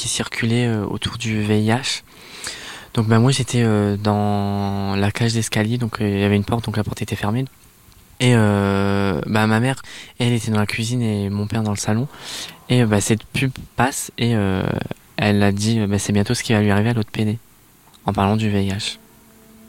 qui circulait autour du VIH. Donc moi j'étais dans la cage d'escalier, donc il y avait une porte, donc la porte était fermée. Et ma mère, elle était dans la cuisine et mon père dans le salon. Et cette pub passe et elle a dit c'est bientôt ce qui va lui arriver à l'autre PD en parlant du VIH.